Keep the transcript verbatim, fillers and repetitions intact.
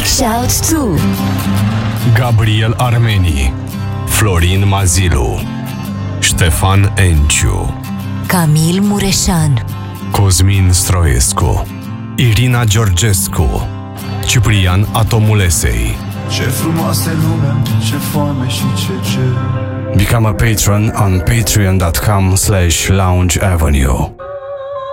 Shout to Gabriel Armeni, Florin Mazilu, Ștefan Enciu, Camil Mureșan, Cosmin Stroescu, Irina Georgescu, Ciprian Atomulesei. Ce frumoasă lume, ce foame și ce cer. Become a patron on patreon dot com slash lounge avenue.